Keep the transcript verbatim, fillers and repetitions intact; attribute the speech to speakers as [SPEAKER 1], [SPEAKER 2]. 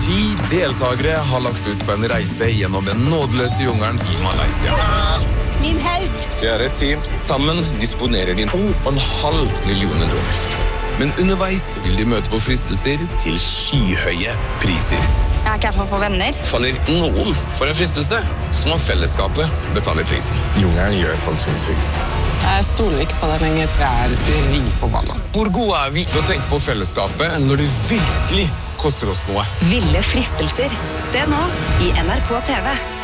[SPEAKER 1] Ti deltagere har lagt ut på en reise gjennom den nådeløse jungelen i Malaysia.
[SPEAKER 2] Min helt!
[SPEAKER 1] Det er et team. Sammen disponerer de to og en halv millioner dollar. Men underveis vil de møte på fristelser til skyhøye priser.
[SPEAKER 3] Jeg er ikke her for å få venner.
[SPEAKER 1] Faller noen for en fristelse, så må fellesskapet betale prisen.
[SPEAKER 4] Jungelen gjør folk sinnssyke.
[SPEAKER 5] Jeg stoler ikke på det lenger. Jeg er dritforbanna.
[SPEAKER 1] Hvor gode er vi til å tenke på fellesskapet når det virkelig koster oss noe?
[SPEAKER 6] Ville fristelser. Se nå i N R K T V.